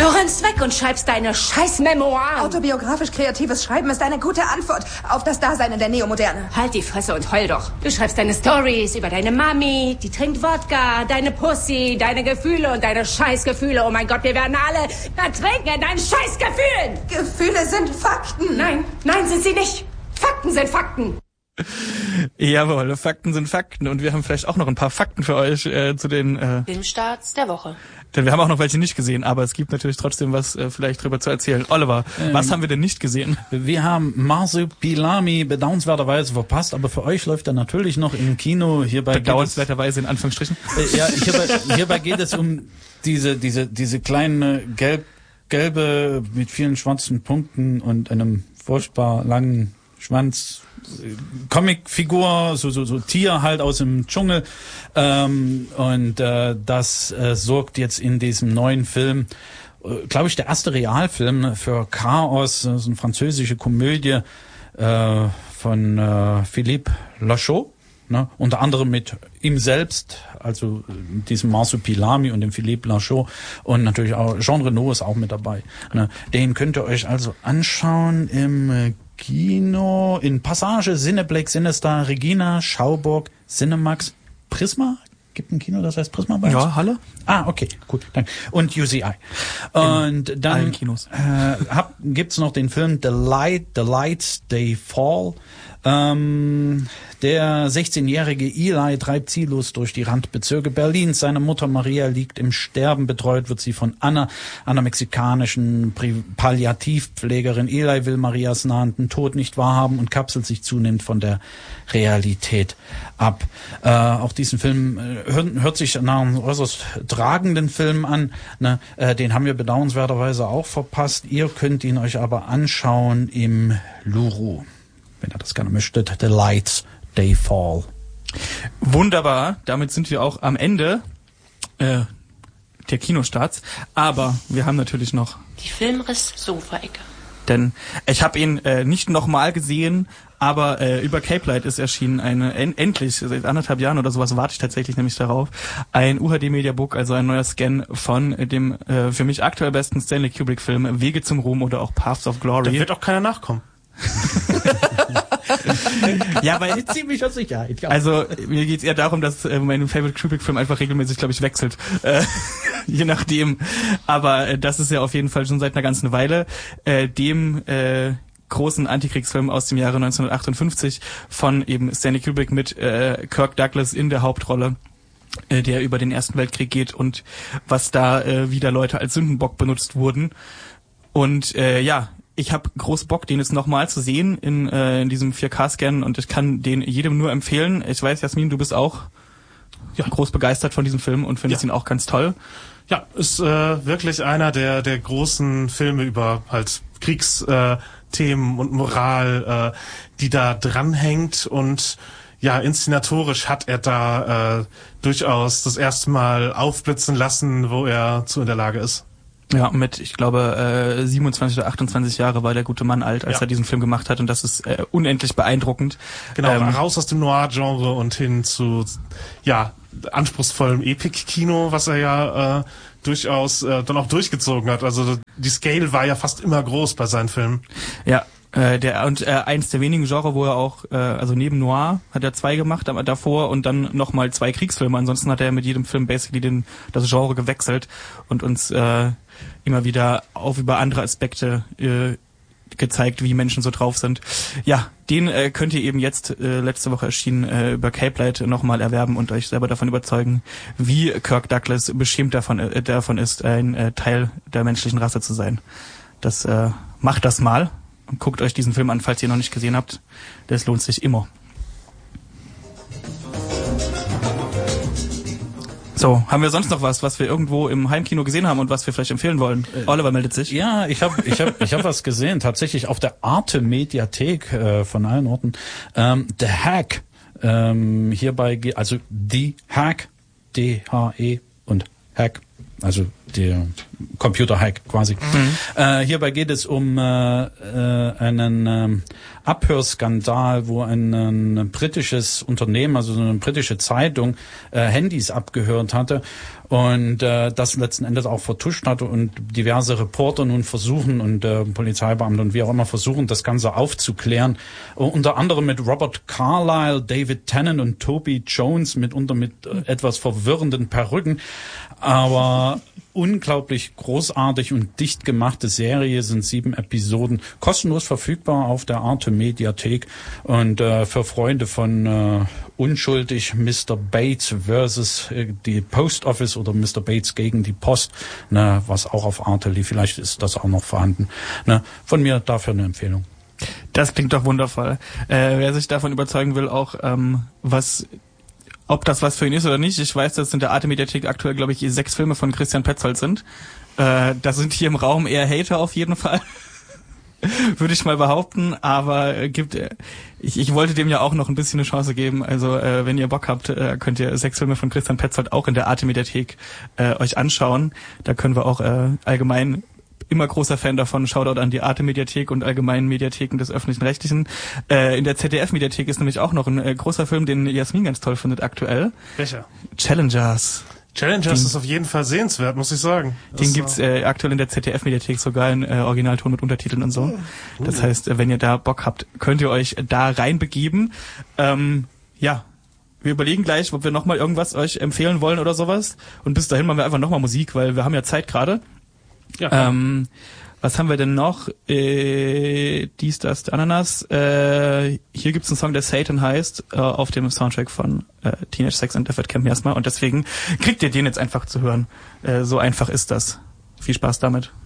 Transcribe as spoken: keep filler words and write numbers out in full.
Du rennst weg und schreibst deine scheiß Memoiren. Autobiografisch-kreatives Schreiben ist eine gute Antwort auf das Dasein in der Neomoderne. Halt die Fresse und heul doch. Du schreibst deine Stories über deine Mami, die trinkt Wodka, deine Pussy, deine Gefühle und deine Scheißgefühle. Oh mein Gott, wir werden alle ertrinken in deinen Scheißgefühlen. Gefühle sind Fakten. Nein, nein, sind sie nicht. Fakten sind Fakten. Jawohl, Fakten sind Fakten. Und wir haben vielleicht auch noch ein paar Fakten für euch äh, zu den äh, Filmstarts der Woche. Denn wir haben auch noch welche nicht gesehen, aber es gibt natürlich trotzdem was äh, vielleicht drüber zu erzählen. Oliver, ähm, was haben wir denn nicht gesehen? Wir haben Marsupilami bedauernswerterweise verpasst, aber für euch läuft er natürlich noch im Kino. Hierbei Bedauernswerterweise in Anführungsstrichen. Äh, ja, hierbei, hierbei geht es um diese diese diese kleine gelb gelbe mit vielen schwarzen Punkten und einem furchtbar langen Schwanz. Comicfigur, so so so Tier halt aus dem Dschungel, ähm, und äh, das äh, sorgt jetzt in diesem neuen Film, äh, glaube ich, der erste Realfilm für Chaos, äh, so eine französische Komödie äh, von äh, Philippe Lachaud, ne? Unter anderem mit ihm selbst, also diesem Marsupilami und dem Philippe Lachaud, und natürlich auch Jean Reno ist auch mit dabei. Ne? Den könnt ihr euch also anschauen im äh, Kino, in Passage, Cineplex, Cinestar, Regina, Schauburg, Cinemax, Prisma. Gibt ein Kino, das heißt Prisma bei uns? Ja, Halle. Ah, okay, gut, danke. Und U C I. Und in dann Kinos. Äh, hab, gibt's noch den Film The Light, The Lights They Fall. Ähm, der sechzehnjährige Eli treibt ziellos durch die Randbezirke Berlins. Seine Mutter Maria liegt im Sterben. Betreut wird sie von Anna, einer mexikanischen Palliativpflegerin. Eli will Marias nahenden Tod nicht wahrhaben und kapselt sich zunehmend von der Realität ab. Äh, auch diesen Film äh, hört, hört sich nach einem äußerst tragenden Film an. Ne? Äh, den haben wir bedauernswerterweise auch verpasst. Ihr könnt ihn euch aber anschauen im Luru, wenn ihr das gerne möchtet. The Lights They Fall. Wunderbar, damit sind wir auch am Ende äh, der Kinostarts. Aber wir haben natürlich noch die Filmriss-Sofa-Ecke. Denn ich habe ihn äh, nicht nochmal gesehen, aber äh, über Cape Light ist erschienen eine, en- endlich, seit anderthalb Jahren oder sowas warte ich tatsächlich nämlich darauf, ein U H D-Mediabook, also ein neuer Scan von dem äh, für mich aktuell besten Stanley Kubrick-Film Wege zum Ruhm oder auch Paths of Glory. Da wird auch keiner nachkommen. Ja, weil ziemlicher Sicherheit. Ja. Also mir geht's eher darum, dass äh, mein Favorite Kubrick-Film einfach regelmäßig, glaube ich, wechselt. Äh, je nachdem. Aber äh, das ist ja auf jeden Fall schon seit einer ganzen Weile. Äh, dem äh, großen Antikriegsfilm aus dem Jahre neunzehnhundertachtundfünfzig von eben Stanley Kubrick mit äh, Kirk Douglas in der Hauptrolle, äh, der über den Ersten Weltkrieg geht und was da äh, wieder Leute als Sündenbock benutzt wurden. Und äh, ja, ich habe groß Bock, den jetzt nochmal zu sehen in, äh, in diesem vier K-Scan, und ich kann den jedem nur empfehlen. Ich weiß, Jasmin, du bist auch ja, groß begeistert von diesem Film und findest ja. ihn auch ganz toll. Ja, ist äh, wirklich einer der der großen Filme über halt Kriegsthemen äh, und Moral, äh, die da dranhängt, und ja, inszenatorisch hat er da äh, durchaus das erste Mal aufblitzen lassen, wo er zu in der Lage ist. Ja, mit, ich glaube, äh, siebenundzwanzig oder achtundzwanzig Jahre war der gute Mann alt, als ja. er diesen Film gemacht hat, und das ist äh, unendlich beeindruckend. Genau, ähm, raus aus dem Noir-Genre und hin zu, ja, anspruchsvollem Epic-Kino, was er ja äh, durchaus äh, dann auch durchgezogen hat. Also die Scale war ja fast immer groß bei seinen Filmen. Ja, äh, der und äh, eins der wenigen Genre, wo er auch, äh, also neben Noir hat er zwei gemacht, aber davor und dann nochmal zwei Kriegsfilme. Ansonsten hat er mit jedem Film basically den, das Genre gewechselt und uns äh, immer wieder auf über andere Aspekte äh, gezeigt, wie Menschen so drauf sind. Ja, den äh, könnt ihr eben jetzt, äh, letzte Woche erschienen, äh, über Cape Light nochmal erwerben und euch selber davon überzeugen, wie Kirk Douglas beschämt davon, äh, davon ist, ein äh, Teil der menschlichen Rasse zu sein. Das äh, macht das mal und guckt euch diesen Film an, falls ihr ihn noch nicht gesehen habt. Das lohnt sich immer. So, haben wir sonst noch was, was wir irgendwo im Heimkino gesehen haben und was wir vielleicht empfehlen wollen? Äh, Oliver meldet sich. Ja, ich habe ich hab, ich hab was gesehen, tatsächlich auf der Arte Mediathek äh, von allen Orten. Ähm, The Hack, ähm, hierbei, also The Hack, D H E und Hack, also der Computer-Hack quasi. Mhm. Äh, hierbei geht es um äh, äh, einen äh, Abhörskandal, wo ein, ein britisches Unternehmen, also eine britische Zeitung, äh, Handys abgehört hatte und äh, das letzten Endes auch vertuscht hat und diverse Reporter nun versuchen und äh, Polizeibeamte und wie auch immer versuchen, das Ganze aufzuklären. Uh, unter anderem mit Robert Carlyle, David Tennant und Toby Jones, mitunter mit äh, etwas verwirrenden Perücken. Aber unglaublich großartig und dicht gemachte Serie, sind sieben Episoden, kostenlos verfügbar auf der Arte Mediathek und äh, für Freunde von äh, Unschuldig Mister Bates versus äh, die Post Office oder Mister Bates gegen die Post, ne, was auch auf Arte lief, vielleicht ist das auch noch vorhanden. Ne, von mir dafür eine Empfehlung. Das klingt doch wundervoll. Äh, wer sich davon überzeugen will, auch ähm, was ob das was für ihn ist oder nicht. Ich weiß, dass in der Arte-Mediathek aktuell, glaube ich, sechs Filme von Christian Petzold sind. Äh, da sind hier im Raum eher Hater auf jeden Fall. Würde ich mal behaupten. Aber äh, gibt, äh, ich, ich wollte dem ja auch noch ein bisschen eine Chance geben. Also äh, wenn ihr Bock habt, äh, könnt ihr sechs Filme von Christian Petzold auch in der Arte-Mediathek äh, euch anschauen. Da können wir auch äh, allgemein immer großer Fan davon. Shoutout an die Arte-Mediathek und allgemeinen Mediatheken des Öffentlich-Rechtlichen. Äh, in der Z D F-Mediathek ist nämlich auch noch ein äh, großer Film, den Jasmin ganz toll findet aktuell. Welcher? Challengers. Challengers den, ist auf jeden Fall sehenswert, muss ich sagen. Den das gibt's äh, aktuell in der Z D F-Mediathek sogar in äh, Originalton mit Untertiteln und so. Oh. Das heißt, äh, wenn ihr da Bock habt, könnt ihr euch da reinbegeben. Ähm, ja. Wir überlegen gleich, ob wir nochmal irgendwas euch empfehlen wollen oder sowas. Und bis dahin machen wir einfach nochmal Musik, weil wir haben ja Zeit gerade. Ja. Ähm, was haben wir denn noch? Äh, dies, das, Ananas. Äh, hier gibt's einen Song, der Satan heißt, äh, auf dem Soundtrack von äh, Teenage Sex and Death Camp Miasma. Und deswegen kriegt ihr den jetzt einfach zu hören. Äh, so einfach ist das. Viel Spaß damit.